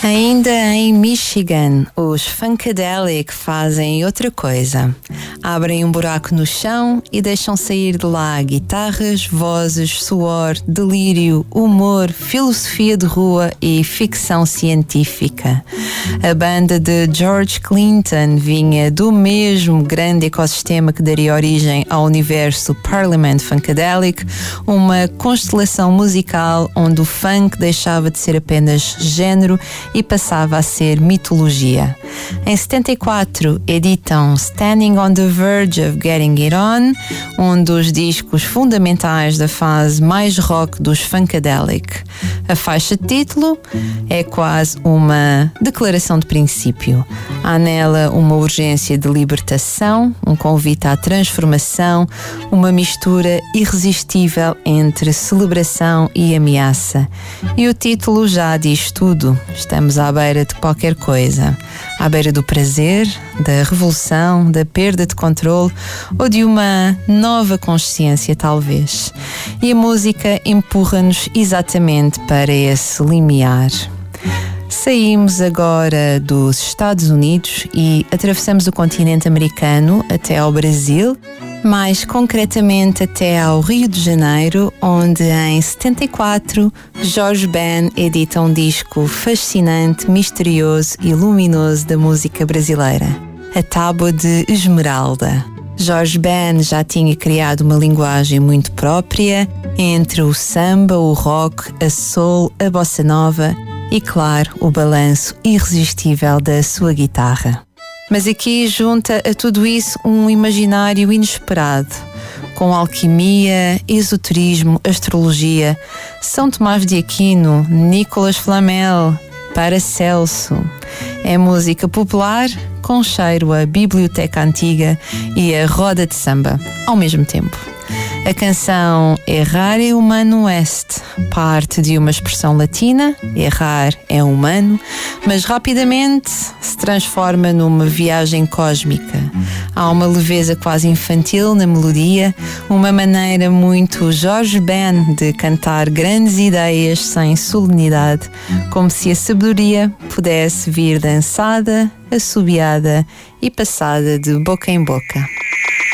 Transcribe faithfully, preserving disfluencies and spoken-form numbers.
Ainda em Michigan, os Funkadelic fazem outra coisa. Abrem um buraco no chão e deixam sair de lá guitarras, vozes, suor, delírio, humor, filosofia de rua e ficção científica. A banda de George Clinton vinha do mesmo grande ecossistema que daria origem ao universo Parliament Funkadelic, uma constelação musical onde o funk deixava de ser apenas género e passava a ser mitologia. Em setenta e quatro editam Standing on the Verge of Getting It On, um dos discos fundamentais da fase mais rock dos Funkadelic. A faixa de título é quase uma declaração de princípio. Há nela uma urgência de libertação, um convite à transformação, uma mistura irresistível entre celebração e ameaça. E o título já diz tudo. Estamos à beira de qualquer coisa. À beira do prazer, da revolução, da perda de controle ou de uma nova consciência, talvez. E a música empurra-nos exatamente para esse limiar. Saímos agora dos Estados Unidos e atravessamos o continente americano até ao Brasil, mais concretamente até ao Rio de Janeiro, onde em setenta e quatro Jorge Ben edita um disco fascinante, misterioso e luminoso da música brasileira, A Tábua de Esmeralda. Jorge Ben já tinha criado uma linguagem muito própria entre o samba, o rock, a soul, a bossa nova e, claro, o balanço irresistível da sua guitarra. Mas aqui junta a tudo isso um imaginário inesperado, com alquimia, esoterismo, astrologia, São Tomás de Aquino, Nicolas Flamel, Paracelso. É música popular com cheiro a biblioteca antiga e a roda de samba ao mesmo tempo. A canção Errare Humano Est parte de uma expressão latina, errar é humano, mas rapidamente se transforma numa viagem cósmica. Há uma leveza quase infantil na melodia, uma maneira muito Jorge Ben de cantar grandes ideias sem solenidade, como se a sabedoria pudesse vir dançada, assobiada e passada de boca em boca.